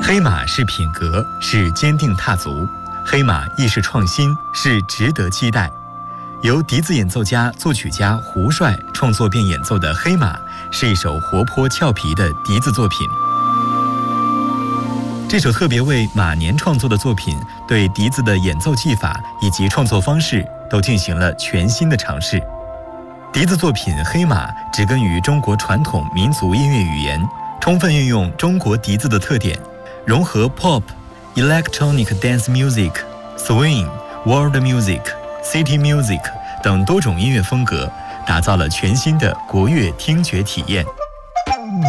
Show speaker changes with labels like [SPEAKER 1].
[SPEAKER 1] 黑马是品格，是坚定踏足；黑马亦是创新，是值得期待。由笛子演奏家、作曲家胡帅创作并演奏的《黑马》是一首活泼俏皮的笛子作品。这首特别为马年创作的作品，对笛子的演奏技法以及创作方式都进行了全新的尝试。笛子作品《黑马》植根于中国传统民族音乐语言，充分运用中国笛子的特点，融合 pop、electronic dance music、swing、world music、city music 等多种音乐风格，打造了全新的国乐听觉体验。